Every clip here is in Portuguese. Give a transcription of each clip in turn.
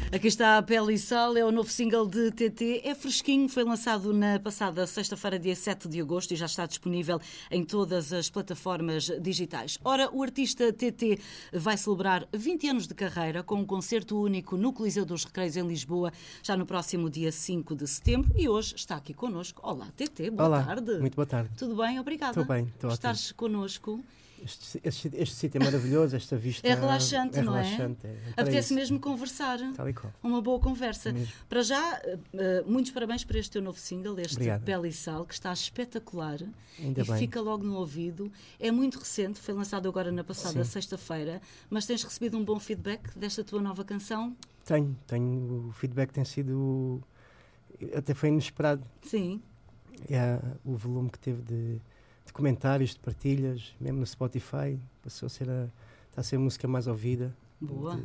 Aqui está a Pele e Sal, é o novo single de TT. É fresquinho, foi lançado na passada sexta-feira, dia 7 de agosto, e já está disponível em todas as plataformas digitais. Ora, o artista TT vai celebrar 20 anos de carreira com um concerto único no Coliseu dos Recreios, em Lisboa, já no próximo dia 5 de setembro. E hoje está aqui connosco. Olá, TT, boa tarde. Muito boa tarde. Tudo bem? Obrigada. Estou bem, estou ótimo. Estares connosco. Este sítio é maravilhoso, esta vista é relaxante, não é? Relaxante, Apetece mesmo conversar. Tal e qual. Uma boa conversa. Para já, muitos parabéns por este teu novo single, este Obrigado. Pele e Sal, que está espetacular. Ainda e bem. Fica logo no ouvido. É muito recente, foi lançado agora na passada sexta-feira, mas tens recebido um bom feedback desta tua nova canção? Tenho. O feedback tem sido. Até foi inesperado. Sim. O volume que teve de comentários, de partilhas, mesmo no Spotify, passou a ser está a ser a música mais ouvida. Boa.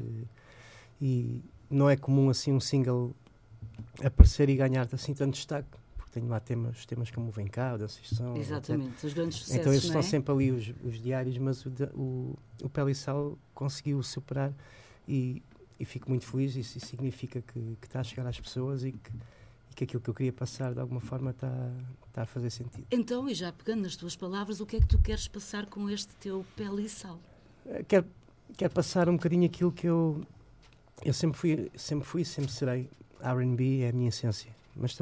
E não é comum assim um single aparecer e ganhar assim tanto destaque, porque tenho lá temas como o Vem Cá, o Dança e Som. Exatamente, etc. os grandes sucessos. Então esses não é? estão sempre ali os diários, mas o Pele e Sal conseguiu superar e fico muito feliz. Isso significa que está a chegar às pessoas e que aquilo que eu queria passar de alguma forma está a fazer sentido. Então, e já pegando nas tuas palavras, o que é que tu queres passar com este teu Pele e Sal? Quero passar um bocadinho aquilo que eu sempre fui, sempre serei. R&B é a minha essência. Mas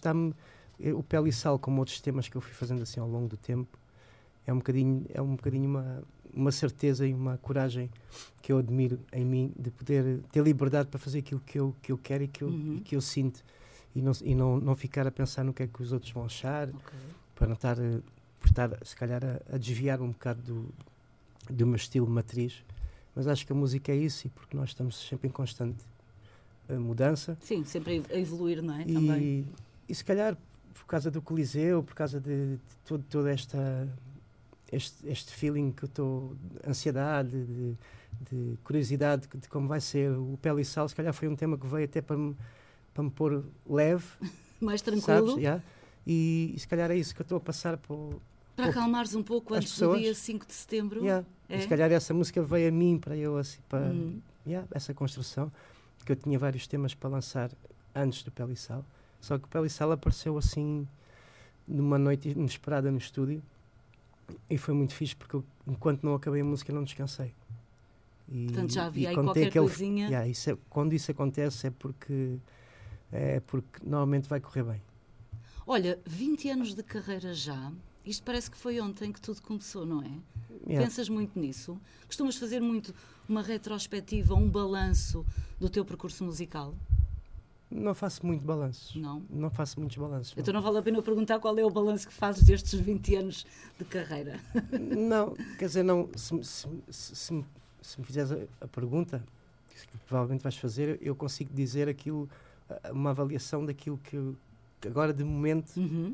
o Pele e Sal, como outros temas que eu fui fazendo assim ao longo do tempo, é um bocadinho uma certeza e uma coragem que eu admiro em mim, de poder ter liberdade para fazer aquilo que eu quero e que eu sinto. E não ficar a pensar no que é que os outros vão achar, para não estar se calhar a desviar um bocado do meu estilo matriz. Mas acho que a música é isso, e porque nós estamos sempre em constante mudança. Sim, sempre a evoluir, não é? Também. E se calhar por causa do Coliseu, por causa de todo este feeling que eu estou, ansiedade, de curiosidade de como vai ser o Pele e Sal, se calhar foi um tema que veio até para me pôr leve, mais tranquilo, sabes? Yeah. E se calhar é isso que eu estou a passar para acalmares um pouco antes do dia 5 de setembro. Yeah. É? E se calhar essa música veio a mim para eu assim, essa construção, que eu tinha vários temas para lançar antes do Pele e Sal, só que o Pele e Sal apareceu assim numa noite inesperada no estúdio e foi muito fixe, porque eu, enquanto não acabei a música, não descansei. Portanto, já havia aí qualquer coisinha. Quando isso acontece é porque normalmente vai correr bem. Olha, 20 anos de carreira já, isto parece que foi ontem que tudo começou, não é? Yeah. Pensas muito nisso? Costumas fazer muito uma retrospectiva, um balanço do teu percurso musical? Não faço muito balanços. Não faço muitos balanços. Então não vale a pena eu perguntar qual é o balanço que fazes destes 20 anos de carreira. Não, quer dizer, não, se me fizeres a pergunta, que provavelmente vais fazer, eu consigo dizer uma avaliação daquilo que agora de momento,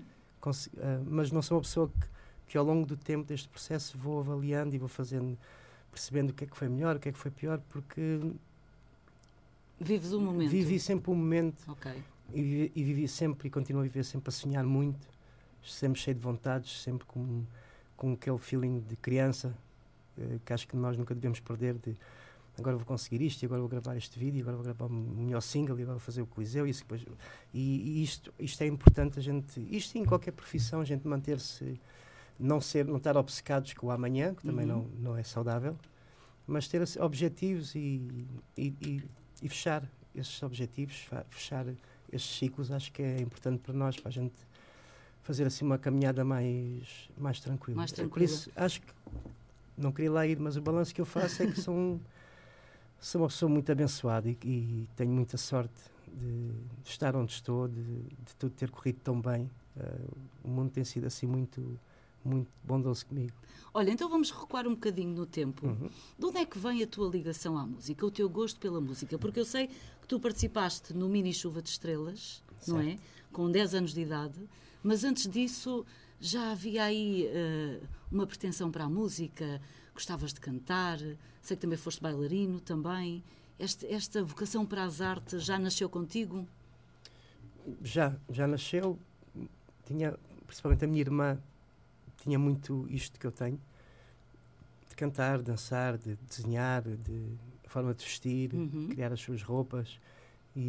mas não sou uma pessoa que ao longo do tempo deste processo vou avaliando e vou percebendo o que é que foi melhor, o que é que foi pior, porque vives o momento. Vivi sempre o momento. Okay. E vivi sempre e continuo a viver sempre a sonhar muito, sempre cheio de vontades, sempre com aquele feeling de criança, que acho que nós nunca devemos perder, de agora vou conseguir isto, e agora vou gravar este vídeo, e agora vou gravar o melhor single, e agora vou fazer o Coliseu, e isto é importante, isto em qualquer profissão, a gente manter-se, não estar obcecados com o amanhã, que também não é saudável, mas ter objetivos e fechar esses objetivos, fechar estes ciclos, acho que é importante para nós, para a gente fazer assim uma caminhada mais tranquila. Por isso, acho que não queria lá ir, mas o balanço que eu faço é que sou uma pessoa muito abençoada e tenho muita sorte de estar onde estou, de tudo ter corrido tão bem. O mundo tem sido assim muito, muito bondoso comigo. Olha, então vamos recuar um bocadinho no tempo. De onde é que vem a tua ligação à música, o teu gosto pela música? Porque eu sei que tu participaste no Mini Chuva de Estrelas, certo, não é? Com 10 anos de idade, mas antes disso já havia aí uma pretensão para a música, gostavas de cantar, sei que também foste bailarino também. Esta vocação para as artes já nasceu contigo? Já nasceu. Principalmente a minha irmã tinha muito isto que eu tenho, de cantar, dançar, de desenhar, a forma de vestir, criar as suas roupas, E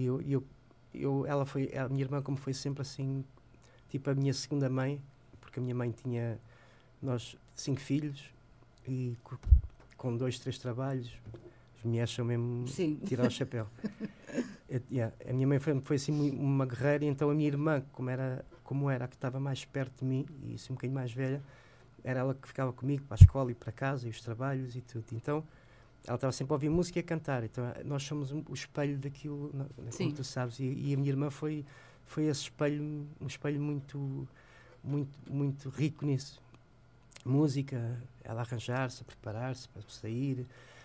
a minha irmã, como foi sempre assim, tipo a minha segunda mãe, porque a minha mãe tinha, nós, 5 filhos, e com 2, 3 trabalhos, as mulheres são mesmo tirar o chapéu. A minha mãe foi assim uma guerreira, e então a minha irmã, como era a que estava mais perto de mim, e assim um bocadinho mais velha, era ela que ficava comigo para a escola e para casa, e os trabalhos e tudo. Então, ela estava sempre a ouvir música e a cantar. Então, nós somos o espelho daquilo, como tu sabes. E a minha irmã foi esse espelho, um espelho muito, muito, muito rico nisso. Música, ela arranjar-se, preparar-se para sair,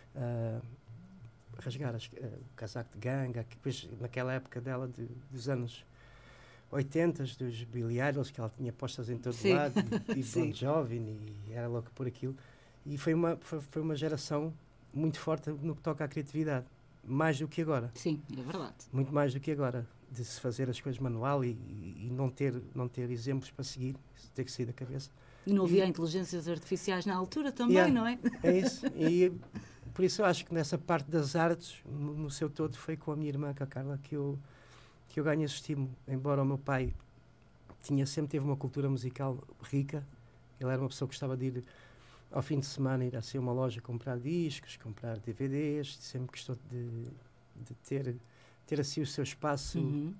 rasgar o casaco de ganga, que depois, naquela época dela, dos anos 80, dos Billy Idols, que ela tinha postas em todo lado, e Bon Jovi, e era louca por aquilo. E foi uma geração muito forte no que toca à criatividade, mais do que agora. Sim, é verdade. Muito mais do que agora, de se fazer as coisas manual e não ter exemplos para seguir, ter que sair da cabeça. E não havia inteligências artificiais na altura também, não é? É isso. E por isso eu acho que nessa parte das artes, no seu todo, foi com a minha irmã, com a Carla, que eu ganho esse estímulo. Embora o meu pai sempre teve uma cultura musical rica, ele era uma pessoa que gostava de ir ao fim de semana, ir assim a uma loja comprar discos, comprar DVDs, sempre gostou de ter assim o seu espaço.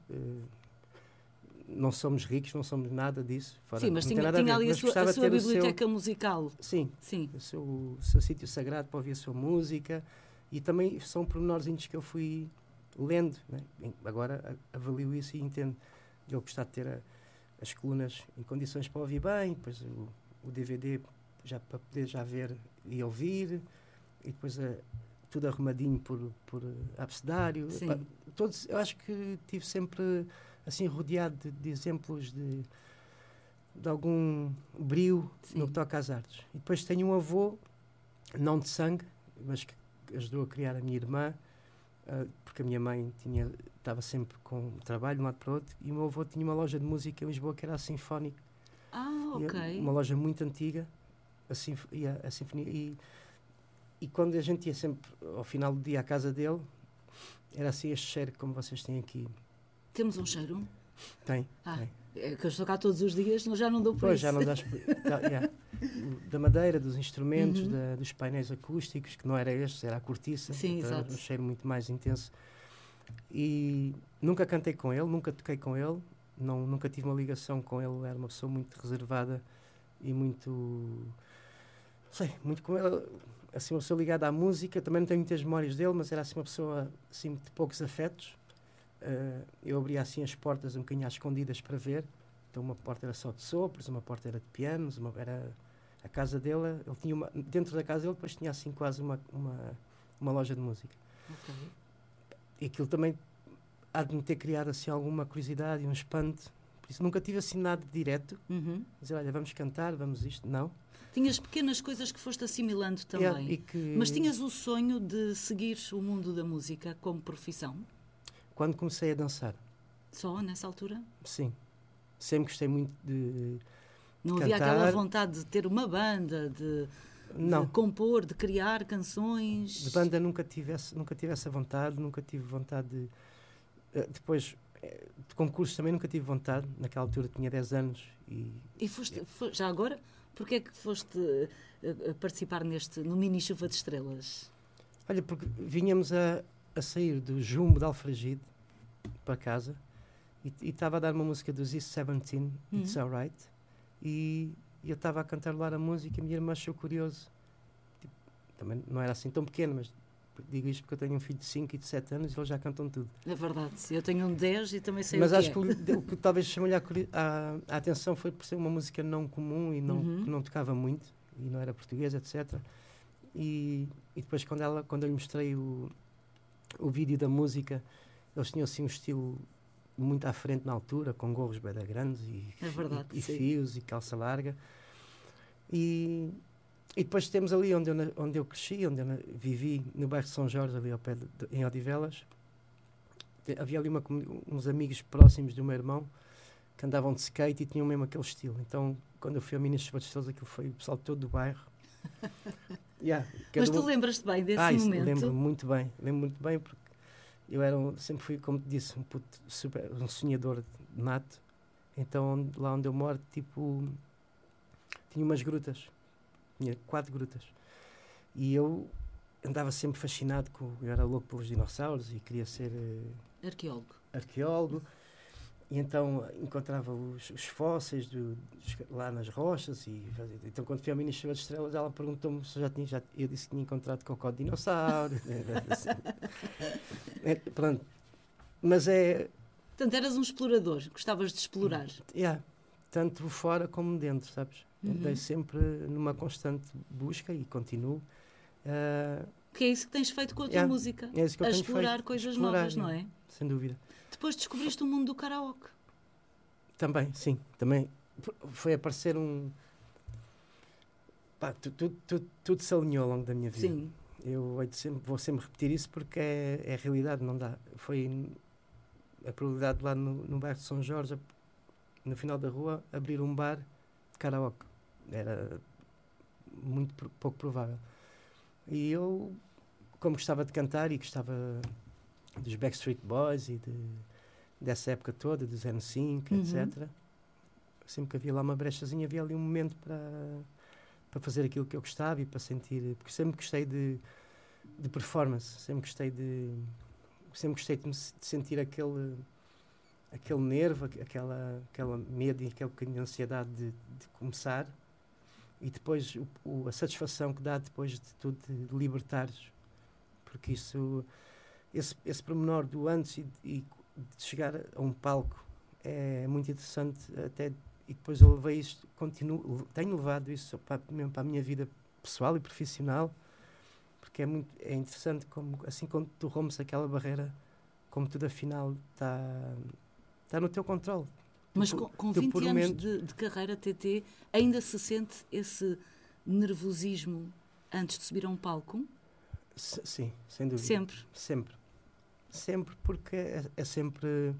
Não somos ricos, não somos nada disso. Sim, mas tinha ali a sua biblioteca musical. Sim. O seu sítio sagrado para ouvir a sua música. E também são pormenorzinhos que eu fui lendo, né? Agora avalio isso e entendo. Eu gostar de ter as colunas em condições para ouvir bem, depois o DVD já para poder já ver e ouvir, e depois tudo arrumadinho por abecedário. Todos, eu acho que tive sempre assim rodeado de exemplos de algum brio no que toca às artes. E depois tenho um avô, não de sangue, mas que ajudou a criar a minha irmã, porque a minha mãe estava sempre com trabalho de um lado para o outro, e o meu avô tinha uma loja de música em Lisboa que era a Sinfónica. Uma loja muito antiga, a Sinfonia. E quando a gente ia sempre, ao final do dia, à casa dele, era assim este cheiro como vocês têm aqui. Temos um cheiro? Tem. É que eu estou cá todos os dias, já não dou por isso. Já não dás da madeira, dos instrumentos, dos painéis acústicos, que não era este, era a cortiça. Sim, então exato. Era um cheiro muito mais intenso. E nunca cantei com ele, nunca toquei com ele, nunca tive uma ligação com ele. Era uma pessoa muito reservada e muito com ele, assim, uma pessoa ligada à música. Também não tenho muitas memórias dele, mas era assim uma pessoa assim, de poucos afetos. Eu abria assim as portas um bocadinho às escondidas para ver. Então uma porta era só de sopros, uma porta era de pianos, era a casa dele. Ele tinha dentro da casa dele depois tinha assim quase uma loja de música. E aquilo também há de me ter criado assim alguma curiosidade e um espanto. Por isso nunca tive assim nada direto. Dizer, olha, vamos cantar, vamos isto. Não. Tinhas pequenas coisas que foste assimilando também. Mas tinhas o sonho de seguir o mundo da música como profissão? Quando comecei a dançar. Só nessa altura? Sim. Sempre gostei muito de Não cantar. havia aquela vontade de ter uma banda, de compor, de criar canções? De banda nunca tive essa vontade, nunca tive vontade de... Depois, de concursos também nunca tive vontade. Naquela altura tinha 10 anos. E foste, já agora, porquê é que foste participar no Mini Chuva de Estrelas? Olha, porque vinhamos a sair do Jumbo de Alfragide para casa e estava a dar uma música dos East 17, It's Alright, e eu estava a cantar lá a música e a minha irmã achou curioso. Tipo, também não era assim tão pequeno, mas digo isto porque eu tenho um filho de 5 e de 7 anos e eles já cantam tudo. É verdade, eu tenho um de 10 e também sei mas o que acho que o que talvez chamou-lhe a atenção foi por ser uma música não comum e que não tocava muito, e não era portuguesa, etc. E depois quando eu lhe mostrei o vídeo da música, eles tinham assim um estilo muito à frente na altura, com gorros bem grandes e fios e calça larga. E depois temos ali onde eu cresci, onde eu vivi, no bairro de São Jorge, ali ao pé em Odivelas. Havia ali uns amigos próximos do meu irmão que andavam de skate e tinham mesmo aquele estilo. Então, quando eu fui ao Mini Chuva de Estrelas, aquilo foi o pessoal todo do bairro. Mas tu lembras-te bem desse momento? Lembro muito bem porque sempre fui, como te disse, um puto um sonhador nato. Então, lá onde eu moro, tipo, tinha umas grutas. Tinha 4 grutas. E eu andava sempre fascinado eu era louco pelos dinossauros e queria ser arqueólogo. E então encontrava os fósseis lá nas rochas. Então, quando fui ao Mini Chuva de Estrelas, ela perguntou-me se eu disse que tinha encontrado cocó de dinossauro. Pronto. Mas Portanto, eras um explorador, gostavas de explorar. Tanto fora como dentro, sabes? Andei sempre numa constante busca e continuo. Que é isso que tens feito com a tua música. É isso que eu tenho explorar feito, coisas novas, não é? Sem dúvida. Depois descobriste o mundo do karaoke. Também, sim. Também foi aparecer tudo se alinhou ao longo da minha vida. Sim. Eu vou sempre repetir isso porque é a realidade, não dá. Foi a probabilidade lá no bairro de São Jorge, no final da rua, abrir um bar de karaoke. Era muito pouco provável. E eu, como gostava de cantar e gostava dos Backstreet Boys e dessa época toda, dos N5, etc., sempre que havia lá uma brechazinha, havia ali um momento para fazer aquilo que eu gostava e para sentir, porque sempre gostei de performance, sempre gostei de sentir aquele nervo, aquela medo e aquele bocadinho de ansiedade de começar, e depois a satisfação que dá depois de tudo, de libertares, porque esse pormenor do antes e de chegar a um palco é muito interessante, até. E depois eu levei isto, tenho levado isso mesmo para a minha vida pessoal e profissional, porque é interessante assim quando tu rompes aquela barreira, como tudo afinal está no teu controle. Mas com 20 anos de carreira, TT, ainda se sente esse nervosismo antes de subir a um palco? Sim, sem dúvida. Sempre, porque é sempre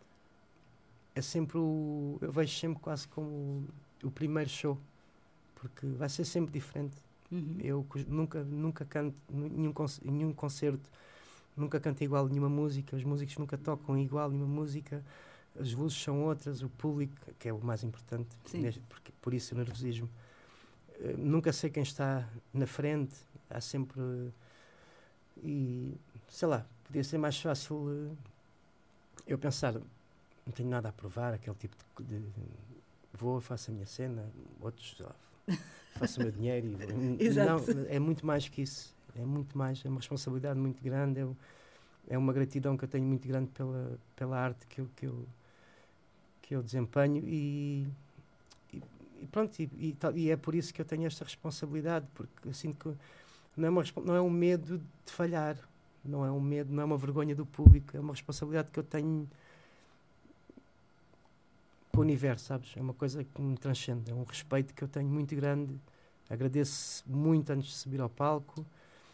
eu vejo sempre quase como o primeiro show, porque vai ser sempre diferente. Eu nunca canto nenhum concerto, nunca canto igual nenhuma música, os músicos nunca tocam igual nenhuma música, as luzes são outras, o público, que é o mais importante, por isso o nervosismo. Nunca sei quem está na frente, há sempre... E, sei lá, podia ser mais fácil eu pensar, não tenho nada a provar, aquele tipo de vou, faço a minha cena, outros, sei lá, faço o meu dinheiro. Não, é muito mais que isso, é muito mais, é uma responsabilidade muito grande, é uma gratidão que eu tenho muito grande pela arte que eu desempenho e pronto, e é por isso que eu tenho esta responsabilidade, porque eu sinto que não é um medo de falhar, não é um medo, não é uma vergonha do público, é uma responsabilidade que eu tenho com o universo, sabes? É uma coisa que me transcende, é um respeito que eu tenho muito grande, agradeço muito antes de subir ao palco.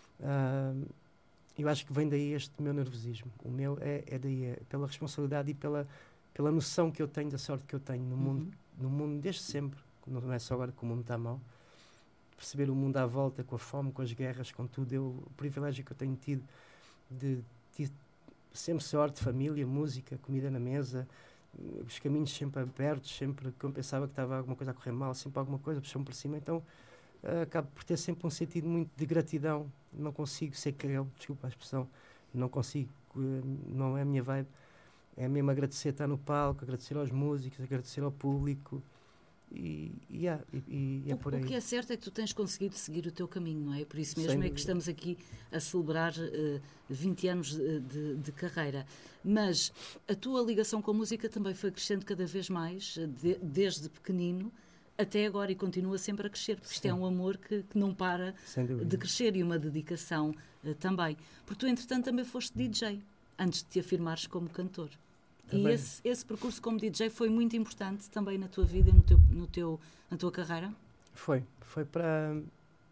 Eu acho que vem daí este meu nervosismo, o meu é daí, pela responsabilidade e pela noção que eu tenho da sorte que eu tenho no mundo desde sempre, não é só agora que o mundo está mal, perceber o mundo à volta, com a fome, com as guerras, com tudo, o privilégio que eu tenho tido de sempre sorte, família, música, comida na mesa, os caminhos sempre abertos, sempre que eu pensava que estava alguma coisa a correr mal, sempre alguma coisa puxou-me para cima, então acabo por ter sempre um sentido muito de gratidão. Não consigo ser creu, desculpa a expressão, não consigo, não é a minha vibe, é mesmo agradecer estar no palco, agradecer aos músicos, agradecer ao público. E é por aí. O que é certo é que tu tens conseguido seguir o teu caminho, não é? Por isso mesmo é que estamos aqui a celebrar 20 anos de carreira. Mas a tua ligação com a música também foi crescendo cada vez mais, desde pequenino até agora, e continua sempre a crescer, porque isto é um amor que não para de crescer e uma dedicação também. Porque tu, entretanto, também foste DJ, antes de te afirmares como cantor. Também. E esse percurso como DJ foi muito importante também na tua vida, na tua carreira? Foi para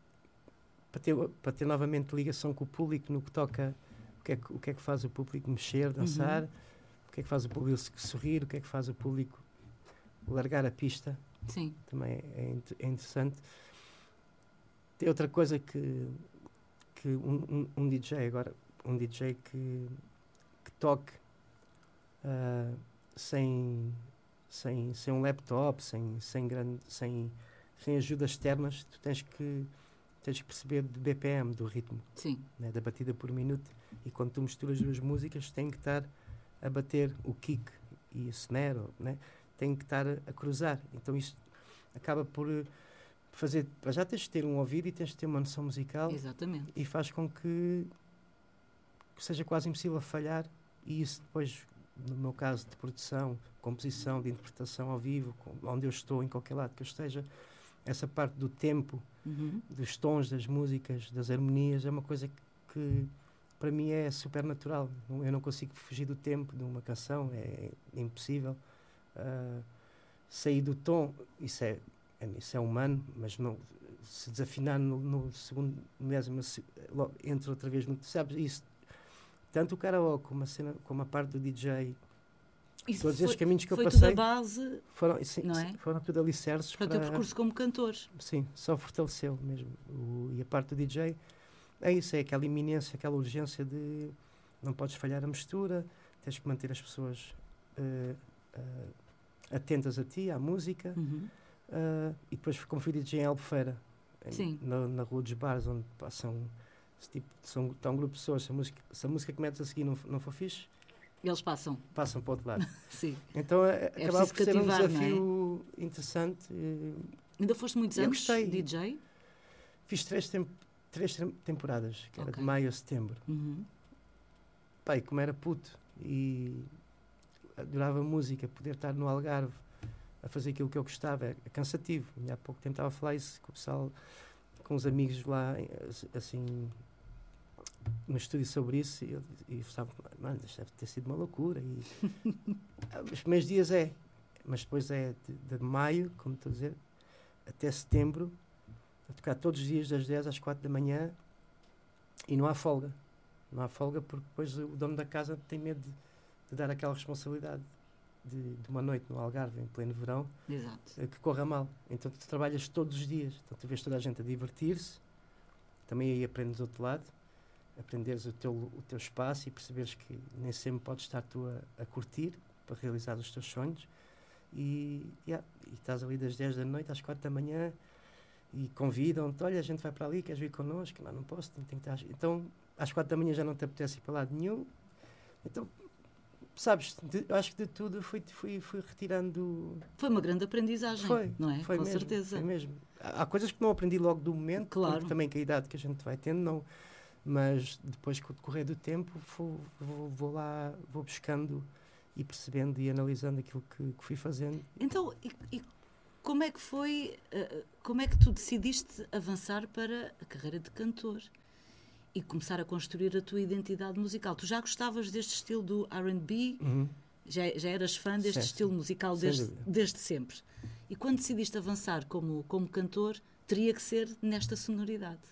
ter novamente ligação com o público no que toca o que é que faz o público mexer, dançar, o que é que faz o público sorrir, o que é que faz o público largar a pista. Sim. Também é interessante. Tem outra coisa que um DJ agora, um DJ que que toque sem um laptop, sem ajudas externas. Tu tens que perceber de BPM, do ritmo, Sim. né, da batida por minuto, e quando tu misturas duas músicas tem que estar a bater o kick e o snare, né, tem que estar a cruzar. Então isso acaba por fazer, já tens de ter um ouvido e tens de ter uma noção musical. Exatamente. E faz com que seja quase impossível falhar, e isso depois, no meu caso de produção, composição, de interpretação ao vivo, onde eu estou, em qualquer lado que eu esteja, essa parte do tempo, dos tons das músicas, das harmonias, é uma coisa que para mim é super natural. Eu não consigo fugir do tempo de uma canção, é impossível. Sair do tom, isso é humano, mas não, se desafinar no segundo milésimo, entra outra vez no... Sabes, isso, tanto o karaoke como a parte do DJ, Isso todos esses caminhos que eu foi passei... Foi tudo a base, não é? Foram tudo alicerces para o teu percurso como cantor. Sim, só fortaleceu mesmo. E a parte do DJ, é isso, é aquela iminência, aquela urgência de não podes falhar a mistura, tens que manter as pessoas atentas a ti, à música. E depois, como fui DJ em Albufeira, na Rua dos Bares, onde passam está um grupo de pessoas, se a música que metes a seguir não for fixe, eles passam para o outro lado. Sim. Então acabava por ser um desafio interessante. Ainda foste muitos anos DJ? Fiz três temporadas, que era de maio a setembro. Pai, como era puto e adorava música, poder estar no Algarve a fazer aquilo que eu gostava é cansativo. E há pouco tempo estava a falar isso com o pessoal, com os amigos lá, assim, no estúdio sobre isso, e estava, mano, isto deve ter sido uma loucura. E os primeiros dias mas depois é de maio, como estou a dizer, até setembro, a tocar todos os dias das 10 às 4 da manhã, e não há folga. Não há folga porque depois o dono da casa tem medo de dar aquela responsabilidade de uma noite no Algarve, em pleno verão, que corra mal. Então tu trabalhas todos os dias. Então tu vês toda a gente a divertir-se, também aí aprendes do outro lado, aprenderes o teu espaço e perceberes que nem sempre podes estar tu a curtir para realizar os teus sonhos. E estás ali das 10 da noite às 4 da manhã e convidam-te, olha, a gente vai para ali, queres vir connosco? Não posso, tenho que estar... Então, às 4 da manhã já não te apetece ir para lado nenhum. Então, sabes, acho que de tudo fui retirando... Foi uma grande aprendizagem, não é? Foi com mesmo, certeza. Foi mesmo. Há coisas que não aprendi logo do momento, claro, porque também com a idade que a gente vai tendo, não... Mas depois, com o decorrer do tempo, vou buscando e percebendo e analisando aquilo que fui fazendo. Então, e como é que foi, como é que tu decidiste avançar para a carreira de cantor e começar a construir a tua identidade musical? Tu já gostavas deste estilo do R&B? Já eras fã deste estilo musical desde sempre? E quando decidiste avançar como cantor, teria que ser nesta sonoridade?